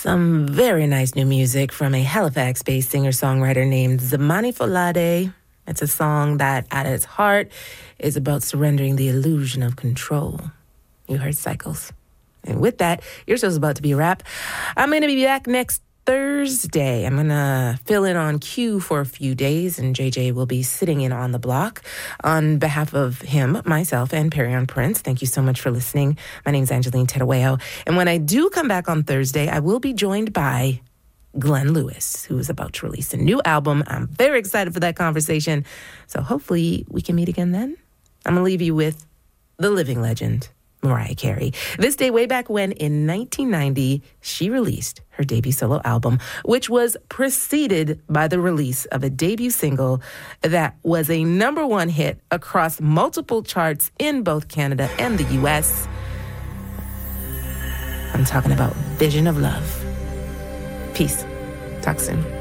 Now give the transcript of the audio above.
Some very nice new music from a Halifax-based singer-songwriter named Zamani Folade. It's a song that, at its heart, is about surrendering the illusion of control. You heard Cycles. And with that, your show's about to be a wrap. I'm going to be back next Thursday. I'm going to fill in on Q for a few days, and JJ will be sitting in on the block. On behalf of him, myself, and Perion Prince, thank you so much for listening. My name's Angeline Tedaweo, and when I do come back on Thursday, I will be joined by Glenn Lewis, who is about to release a new album. I'm very excited for that conversation, so hopefully we can meet again then. I'm going to leave you with the living legend, Mariah Carey. This day, way back when, in 1990, she released her debut solo album, which was preceded by the release of a debut single that was a #1 hit across multiple charts in both Canada and the U.S. I'm talking about Vision of Love. Peace. Talk soon.